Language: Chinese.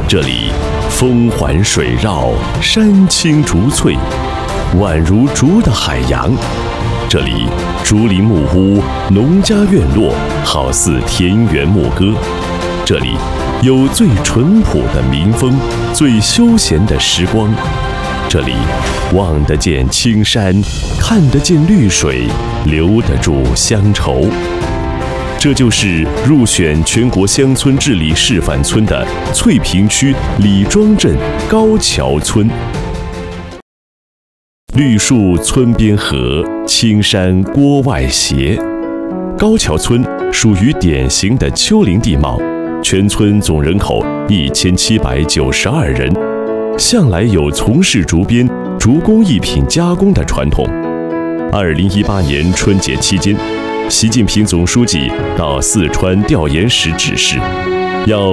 这里风环水绕，山青竹翠，宛如竹的海洋。这里竹林木屋，农家院落，好似田园牧歌。这里有最淳朴的民风，最休闲的时光。这里望得见青山，看得见绿水，留得住乡愁。这就是入选全国乡村治理示范村的翠屏区李庄镇高桥村。绿树村边合，青山郭外斜。高桥村属于典型的丘陵地貌，全村总人口1792人，向来有从事竹编、竹工艺品加工的传统。2018年春节期间，习近平总书记到四川调研时指示，要